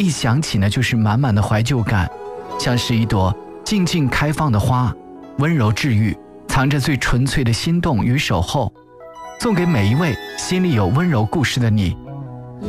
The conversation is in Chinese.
一想起呢就是满满的怀旧感，像是一朵静静开放的花，温柔治愈，藏着最纯粹的心动与守候，送给每一位心里有温柔故事的你。